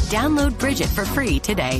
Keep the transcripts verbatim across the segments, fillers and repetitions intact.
Download Bridget for free today.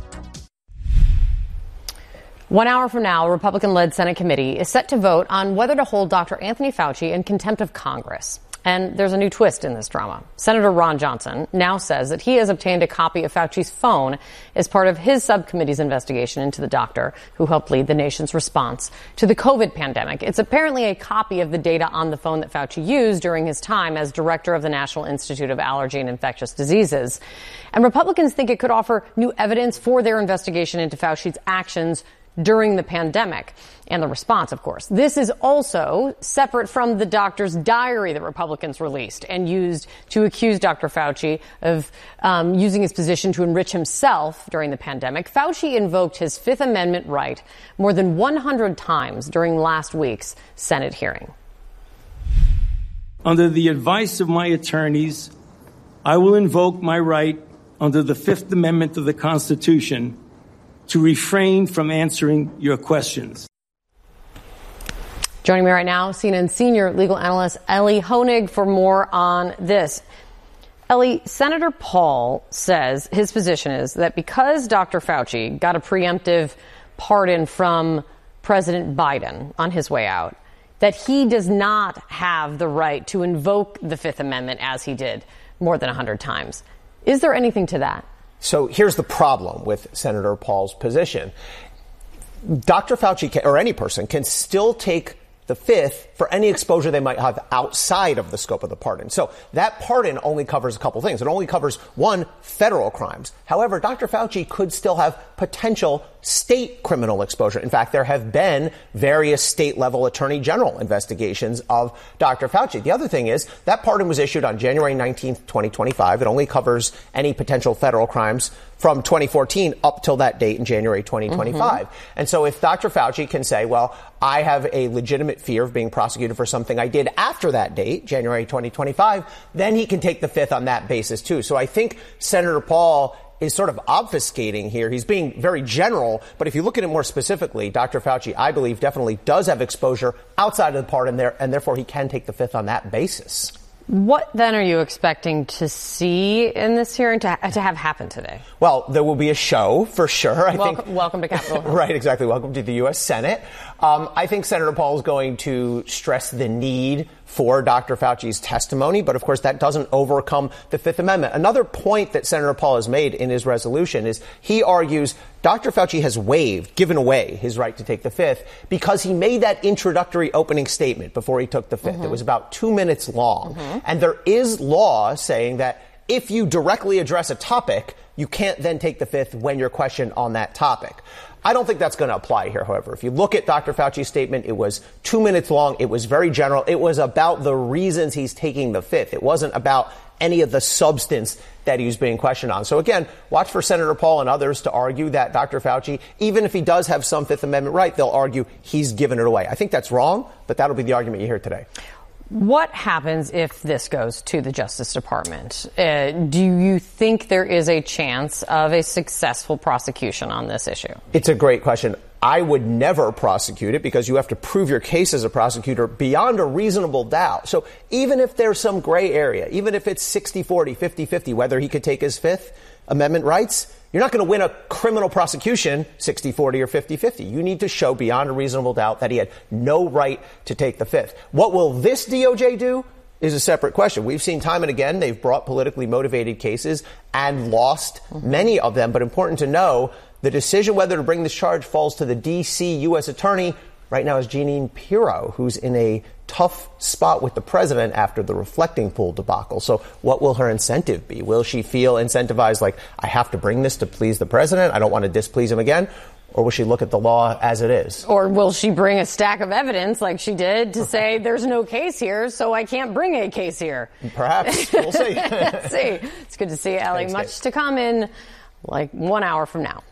One hour from now, a Republican-led Senate committee is set to vote on whether to hold Doctor Anthony Fauci in contempt of Congress. And there's a new twist in this drama. Senator Ron Johnson now says that he has obtained a copy of Fauci's phone as part of his subcommittee's investigation into the doctor who helped lead the nation's response to the COVID pandemic. It's apparently a copy of the data on the phone that Fauci used during his time as director of the National Institute of Allergy and Infectious Diseases. And Republicans think it could offer new evidence for their investigation into Fauci's actions during the pandemic and the response, of course. This is also separate from the doctor's diary that Republicans released and used to accuse Doctor Fauci of um, using his position to enrich himself during the pandemic. Fauci invoked his Fifth Amendment right more than one hundred times during last week's Senate hearing. Under the advice of my attorneys, I will invoke my right under the Fifth Amendment of the Constitution to refrain from answering your questions. Joining me right now, C N N senior legal analyst Elie Honig for more on this. Elie, Senator Paul says his position is that because Doctor Fauci got a preemptive pardon from President Biden on his way out, that he does not have the right to invoke the Fifth Amendment as he did more than one hundred times. Is there anything to that? So here's the problem with Senator Paul's position. Doctor Fauci, can, or any person, can still take the Fifth for any exposure they might have outside of the scope of the pardon. So that pardon only covers a couple things. It only covers, one, federal crimes. However, Doctor Fauci could still have potential state criminal exposure. In fact, there have been various state-level attorney general investigations of Doctor Fauci. The other thing is that pardon was issued on January nineteenth, twenty twenty-five. It only covers any potential federal crimes from twenty fourteen up till that date in January twenty twenty-five. Mm-hmm. And so if Doctor Fauci can say, well, I have a legitimate fear of being prosecuted for something I did after that date, January twenty twenty-five, then he can take the Fifth on that basis, too. So I think Senator Paul is sort of obfuscating here. He's being very general, but if you look at it more specifically, Doctor Fauci, I believe, definitely does have exposure outside of the pardon there, and therefore he can take the Fifth on that basis. What then are you expecting to see in this hearing to, to have happen today? Well, there will be a show for sure. I welcome, think. Welcome to Capitol Hill. Right, exactly. Welcome to the U S Senate. Um, I think Senator Paul is going to stress the need for Doctor Fauci's testimony, but of course that doesn't overcome the Fifth Amendment. Another point that Senator Paul has made in his resolution is he argues Doctor Fauci has waived, given away his right to take the Fifth because he made that introductory opening statement before he took the Fifth. Mm-hmm. It was about two minutes long. Mm-hmm. And there is law saying that if you directly address a topic, you can't then take the Fifth when you're questioned on that topic. I don't think that's going to apply here, however. If you look at Doctor Fauci's statement, it was two minutes long. It was very general. It was about the reasons he's taking the Fifth. It wasn't about any of the substance that he was being questioned on. So again, watch for Senator Paul and others to argue that Doctor Fauci, even if he does have some Fifth Amendment right, they'll argue he's given it away. I think that's wrong, but that'll be the argument you hear today. What happens if this goes to the Justice Department? Uh, do you think there is a chance of a successful prosecution on this issue? It's a great question. I would never prosecute it because you have to prove your case as a prosecutor beyond a reasonable doubt. So even if there's some gray area, even if it's sixty forty, fifty fifty, whether he could take his Fifth Amendment rights, you're not going to win a criminal prosecution sixty forty or fifty fifty. You need to show beyond a reasonable doubt that he had no right to take the Fifth. What will this D O J do is a separate question. We've seen time and again they've brought politically motivated cases and lost many of them. But important to know, the decision whether to bring this charge falls to the D C U S Attorney. Right now is Jeanine Pirro, who's in a tough spot with the president after the reflecting pool debacle. So what will her incentive be? Will she feel incentivized like, I have to bring this to please the president? I don't want to displease him again. Or will she look at the law as it is? Or will she bring a stack of evidence like she did to say there's no case here, so I can't bring a case here? Perhaps. We'll see. see. It's good to see you, Elie. Thanks, Much Dave. to come in like one hour from now.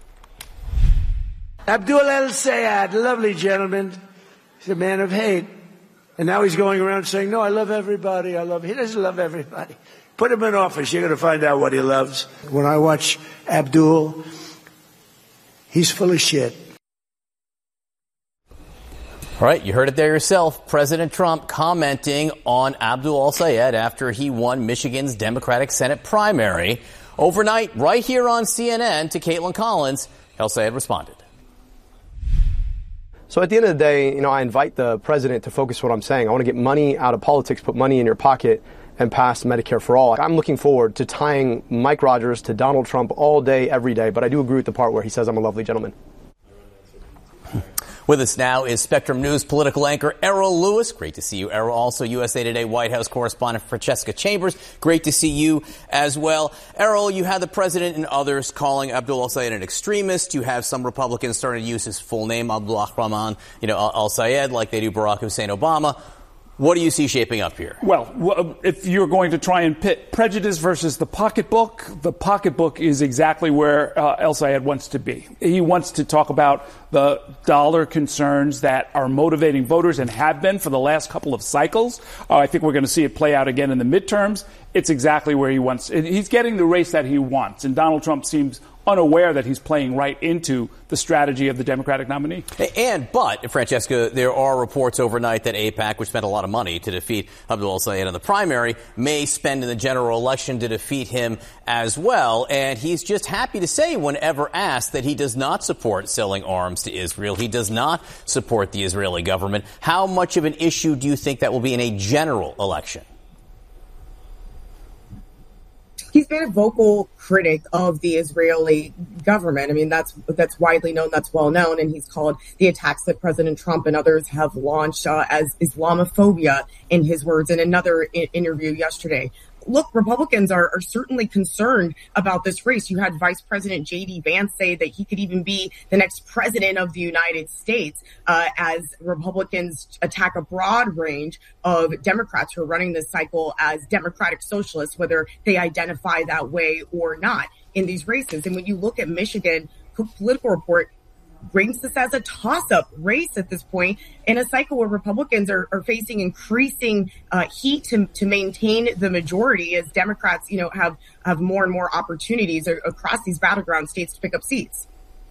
Abdul El-Sayed, lovely gentleman. He's a man of hate. And now he's going around saying, no, I love everybody. I love, he doesn't love everybody. Put him in office. You're going to find out what he loves. When I watch Abdul, he's full of shit. All right, you heard it there yourself. President Trump commenting on Abdul Al-Sayed after he won Michigan's Democratic Senate primary. Overnight, right here on C N N to Caitlin Collins, Al-Sayed responded. So at the end of the day, you know, I invite the president to focus what I'm saying. I want to get money out of politics, put money in your pocket, and pass Medicare for all. I'm looking forward to tying Mike Rogers to Donald Trump all day, every day. But I do agree with the part where he says I'm a lovely gentleman. With us now is Spectrum News political anchor Errol Lewis. Great to see you, Errol. Also, U S A Today White House correspondent Francesca Chambers. Great to see you as well. Errol, you had the president and others calling Abdul Al-Sayed an extremist. You have some Republicans starting to use his full name, Abdul Rahman, you know, Al-Sayed, like they do Barack Hussein Obama. What do you see shaping up here? Well, if you're going to try and pit prejudice versus the pocketbook, the pocketbook is exactly where uh, Al-Sayed wants to be. He wants to talk about the dollar concerns that are motivating voters and have been for the last couple of cycles. Uh, I think we're going to see it play out again in the midterms. It's exactly where he wants. He's getting the race that he wants, and Donald Trump seems unaware that he's playing right into the strategy of the Democratic nominee. And, but, Francesca, there are reports overnight that AIPAC, which spent a lot of money to defeat Abdul Al-Sayed in the primary, may spend in the general election to defeat him as well. And he's just happy to say, whenever asked, that he does not support selling arms to Israel. He does not support the Israeli government. How much of an issue do you think that will be in a general election? He's been a vocal critic of the Israeli government. I mean, that's that's widely known, that's well known, and he's called the attacks that President Trump and others have launched uh, as Islamophobia, in his words, in another I- interview yesterday. Look, Republicans are, are certainly concerned about this race. You had Vice President J D Vance say that he could even be the next president of the United States uh, as Republicans attack a broad range of Democrats who are running this cycle as Democratic socialists, whether they identify that way or not in these races. And when you look at Michigan, Political Report ranks this as a toss-up race at this point in a cycle where Republicans are, are facing increasing uh, heat to, to maintain the majority as Democrats, you know, have, have more and more opportunities across these battleground states to pick up seats.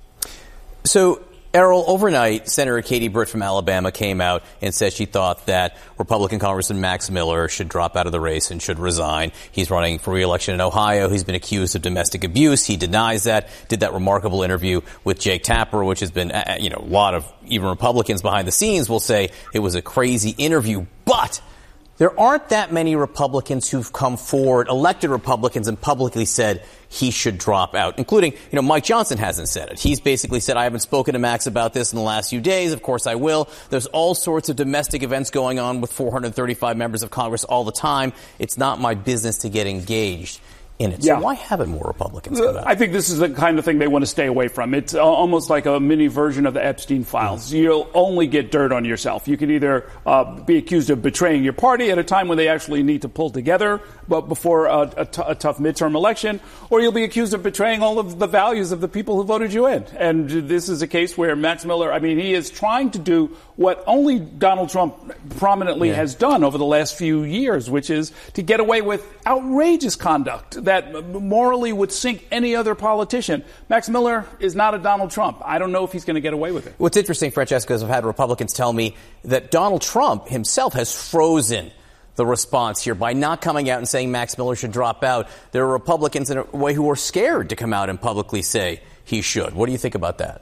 So, Errol, overnight, Senator Katie Britt from Alabama came out and said she thought that Republican Congressman Max Miller should drop out of the race and should resign. He's running for re-election in Ohio. He's been accused of domestic abuse. He denies that. Did that remarkable interview with Jake Tapper, which has been, you know, a lot of even Republicans behind the scenes will say it was a crazy interview. But there aren't that many Republicans who've come forward, elected Republicans, and publicly said he should drop out, including, you know, Mike Johnson hasn't said it. He's basically said, I haven't spoken to Max about this in the last few days. Of course I will. There's all sorts of domestic events going on with four hundred thirty-five members of Congress all the time. It's not my business to get engaged in it. So yeah. Why haven't more Republicans come out? I think this is the kind of thing they want to stay away from. It's almost like a mini version of the Epstein files. Mm-hmm. You'll only get dirt on yourself. You can either uh, be accused of betraying your party at a time when they actually need to pull together, but before a, a, t- a tough midterm election, or you'll be accused of betraying all of the values of the people who voted you in. And this is a case where Max Miller, I mean, he is trying to do what only Donald Trump prominently yeah. has done over the last few years, which is to get away with outrageous conduct that morally would sink any other politician. Max Miller is not a Donald Trump. I don't know if he's going to get away with it. What's interesting, Francesca, is I've had Republicans tell me that Donald Trump himself has frozen the response here by not coming out and saying Max Miller should drop out. There are Republicans in a way who are scared to come out and publicly say he should. What do you think about that?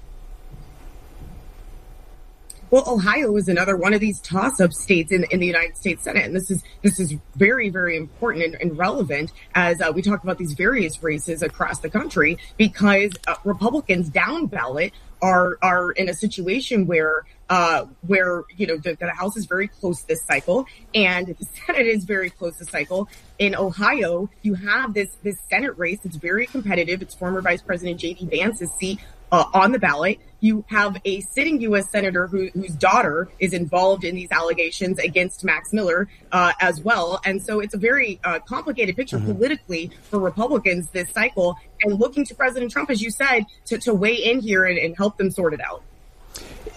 Well, Ohio is another one of these toss-up states in, in the United States Senate. And this is this is very, very important and, and relevant as uh, we talk about these various races across the country, because uh, Republicans down ballot are are in a situation where uh, where, you know, the, the House is very close this cycle and the Senate is very close this cycle. In Ohio, you have this this Senate race. It's very competitive. It's former Vice President J D Vance's seat uh, on the ballot. You have a sitting U S senator who, whose daughter is involved in these allegations against Max Miller uh, as well. And so it's a very uh, complicated picture mm-hmm. politically for Republicans this cycle, and looking to President Trump, as you said, to, to weigh in here and, and help them sort it out.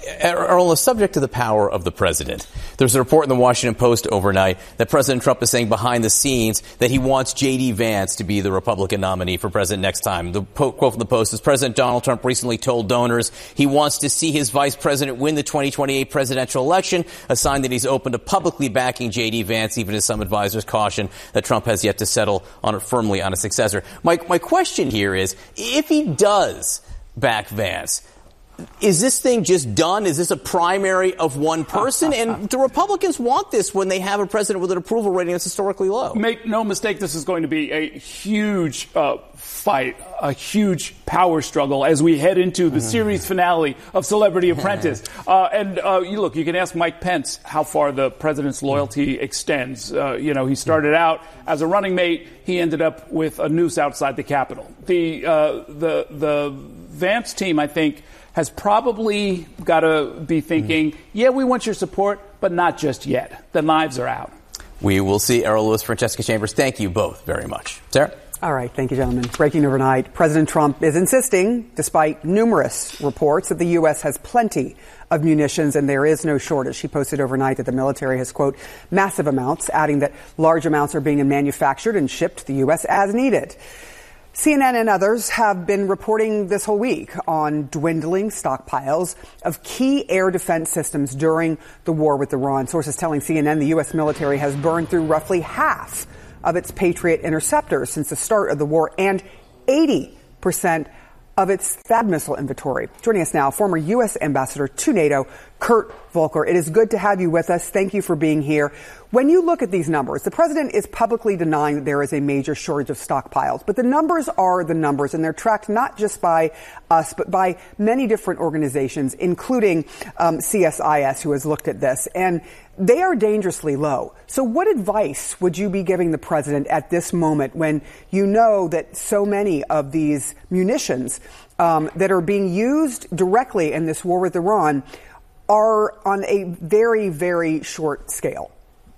are on the subject of the power of the president. There's a report in the Washington Post overnight that President Trump is saying behind the scenes that he wants J D. Vance to be the Republican nominee for president next time. The po- quote from the Post is, President Donald Trump recently told donors he wants to see his vice president win the twenty twenty-eight presidential election, a sign that he's open to publicly backing J D. Vance, even as some advisors caution that Trump has yet to settle on it firmly on a successor. My, my question here is, if he does back Vance, is this thing just done? Is this a primary of one person? And do Republicans want this when they have a president with an approval rating that's historically low? Make no mistake, this is going to be a huge uh, fight, a huge power struggle as we head into the series finale of Celebrity Apprentice. Uh, and uh, you look, you can ask Mike Pence how far the president's loyalty extends. Uh, you know, he started out as a running mate. He ended up with a noose outside the Capitol. The uh, the the Vance team, I think, has probably got to be thinking, mm. yeah, we want your support, but not just yet. The knives are out. We will see. Errol Louis, Francesca Chambers, thank you both very much. Sarah? All right. Thank you, gentlemen. Breaking overnight, President Trump is insisting, despite numerous reports, that the U S has plenty of munitions and there is no shortage. He posted overnight that the military has, quote, massive amounts, adding that large amounts are being manufactured and shipped to the U S as needed. C N N and others have been reporting this whole week on dwindling stockpiles of key air defense systems during the war with Iran. Sources telling C N N the U S military has burned through roughly half of its Patriot interceptors since the start of the war and eighty percent of its THAAD missile inventory. Joining us now, former U S ambassador to NATO, Kurt Volker. It is good to have you with us. Thank you for being here. When you look at these numbers, the president is publicly denying that there is a major shortage of stockpiles, but the numbers are the numbers, and they're tracked not just by us, but by many different organizations, including um, C S I S, who has looked at this, and they are dangerously low. So what advice would you be giving the president at this moment when you know that so many of these munitions um, that are being used directly in this war with Iran are on a very, very short scale?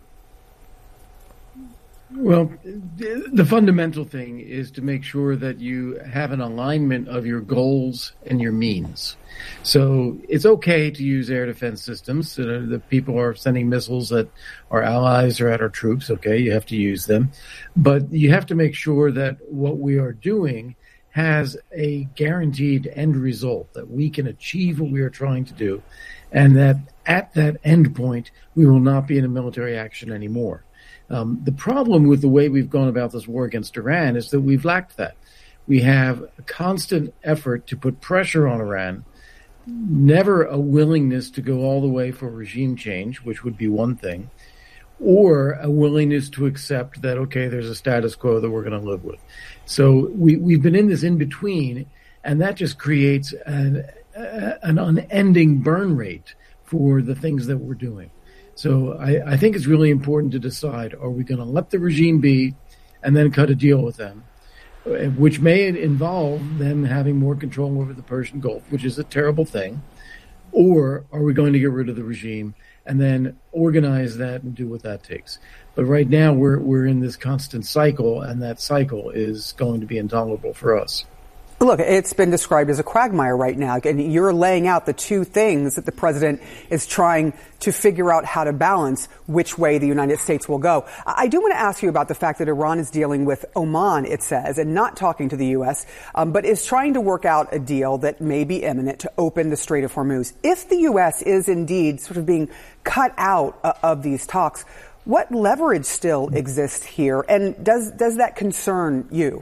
Well, the fundamental thing is to make sure that you have an alignment of your goals and your means. So it's okay to use air defense systems. Uh, the people are sending missiles at our allies or at our troops. Okay, you have to use them. But you have to make sure that what we are doing has a guaranteed end result, that we can achieve what we are trying to do, and that at that end point, we will not be in a military action anymore. Um, the problem with the way we've gone about this war against Iran is that we've lacked that. We have a constant effort to put pressure on Iran, never a willingness to go all the way for regime change, which would be one thing, or a willingness to accept that, okay, there's a status quo that we're going to live with. So we, we've been in this in-between, and that just creates an, an unending burn rate for the things that we're doing. So I, I think it's really important to decide, are we going to let the regime be and then cut a deal with them, which may involve them having more control over the Persian Gulf, which is a terrible thing, or are we going to get rid of the regime and then organize that and do what that takes? But right now we're we're in this constant cycle, and that cycle is going to be intolerable for us. Look, it's been described as a quagmire right now, and you're laying out the two things that the president is trying to figure out how to balance which way the United States will go. I do want to ask you about the fact that Iran is dealing with Oman, it says, and not talking to the U S, um, but is trying to work out a deal that may be imminent to open the Strait of Hormuz. If the U S is indeed sort of being cut out uh, of these talks, what leverage still exists here, and does does that concern you?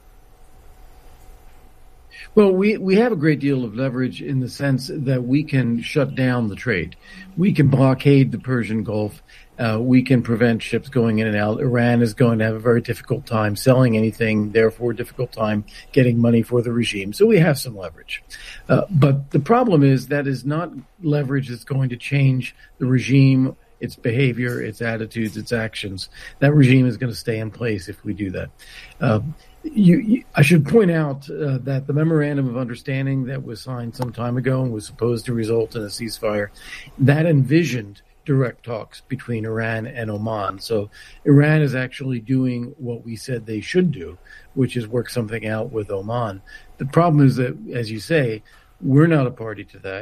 Well, we, we have a great deal of leverage in the sense that we can shut down the trade. We can blockade the Persian Gulf. Uh, we can prevent ships going in and out. Iran is going to have a very difficult time selling anything, therefore difficult time getting money for the regime. So we have some leverage. Uh, but the problem is that is not leverage that's going to change the regime, its behavior, its attitudes, its actions. That regime is going to stay in place if we do that. Uh, You, you, I should point out uh, that the memorandum of understanding that was signed some time ago and was supposed to result in a ceasefire, that envisioned direct talks between Iran and Oman. So Iran is actually doing what we said they should do, which is work something out with Oman. The problem is that, as you say, we're not a party to that.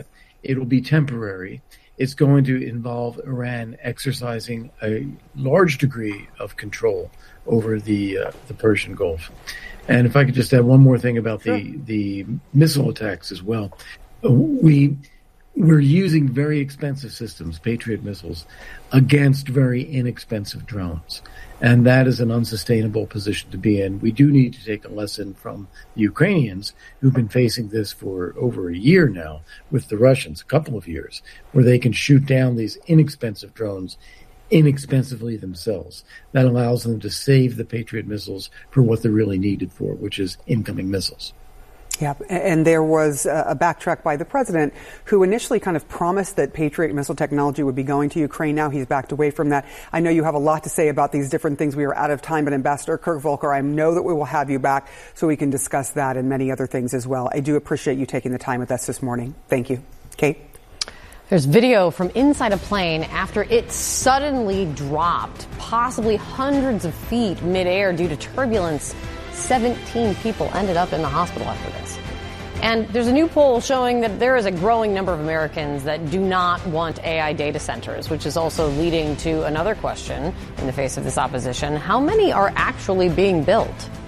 It will be temporary. It's going to involve Iran exercising a large degree of control over the uh, the Persian Gulf. And if I could just add one more thing about sure. the the missile attacks as well, we we're using very expensive systems, Patriot missiles, against very inexpensive drones. And that is an unsustainable position to be in. We do need to take a lesson from the Ukrainians, who've been facing this for over a year now with the Russians, a couple of years, where they can shoot down these inexpensive drones inexpensively themselves. That allows them to save the Patriot missiles for what they're really needed for, which is incoming missiles. Yeah, and there was a backtrack by the president who initially kind of promised that Patriot missile technology would be going to Ukraine. Now he's backed away from that. I know you have a lot to say about these different things. We are out of time, but Ambassador Kurt Volker, I know that we will have you back so we can discuss that and many other things as well. I do appreciate you taking the time with us this morning. Thank you. Kate? There's video from inside a plane after it suddenly dropped, possibly hundreds of feet midair due to turbulence. seventeen people ended up in the hospital after this. And there's a new poll showing that there is a growing number of Americans that do not want A I data centers, which is also leading to another question in the face of this opposition. How many are actually being built?